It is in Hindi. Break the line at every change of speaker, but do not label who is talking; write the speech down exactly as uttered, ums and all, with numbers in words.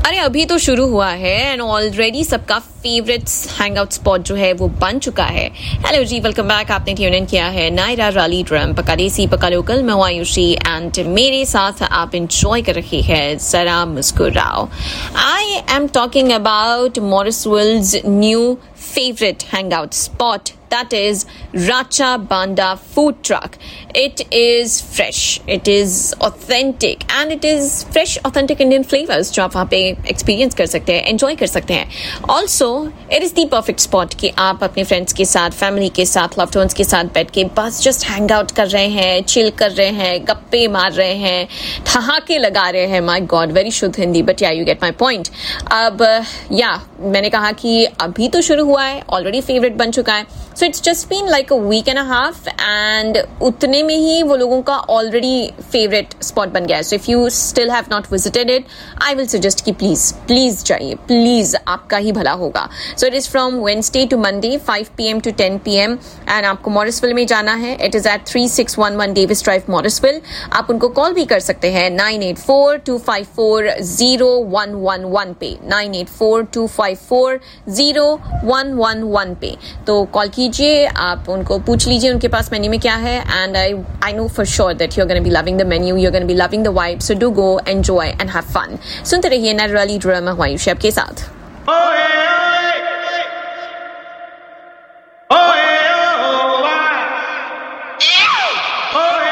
अरे अभी तो शुरू हुआ है एंड ऑलरेडी सबका फेवरेट हैंगआउट स्पॉट जो है वो बन चुका है। हेलो जी, वेलकम बैक। आपने ट्यून इन किया है नायरा रैली ड्रम, पक्का देसी पक्का लोकल। मैं हूं आयुषी एंड मेरे साथ आप इंजॉय कर रही है जरा मुस्कुराओ। I am talking about मॉरिसविल्स new favorite hangout spot, that is Racha Banda food truck. It is fresh, it is authentic and it is fresh authentic Indian flavors जो आप वहाँ पे experience कर सकते हैं, enjoy कर सकते हैं। Also it is the perfect spot कि आप अपने friends के साथ, family के साथ, loved ones के साथ बैठ के बस just hang out कर रहे हैं, chill कर रहे हैं, गप्पे मार रहे हैं, ठहाके लगा रहे हैं। My God, very शुद्ध Hindi, but yeah, you get my point। अब या yeah, मैंने कहा कि अभी तो शुरू हुआ है, ऑलरेडी फेवरेट बन चुका है। So it's just been like a week and a half and उतने में ही वो लोगों का ऑलरेडी फेवरेट स्पॉट बन गया है। So if you still have not visited it, I will suggest कि प्लीज प्लीज जाइए, प्लीज, आपका ही भला होगा। So it is from Wednesday to Monday five P M to ten P M and आपको मॉरिसविल में जाना है। It is eight three six one one Davis drive Morrisville. आप उनको कॉल भी कर सकते हैं nine eight four to five four zero one one one पे, nine eight four to five four zero one one one पे। तो कॉल कीजिए, आप उनको पूछ लीजिए उनके पास मेन्यू में क्या है and I I know for sure that you are gonna be loving the menu, you are gonna be loving the vibe. So do go, enjoy and have fun. सुनते रहिए नायरा रैली ड्रम, आयुषी आपके साथ।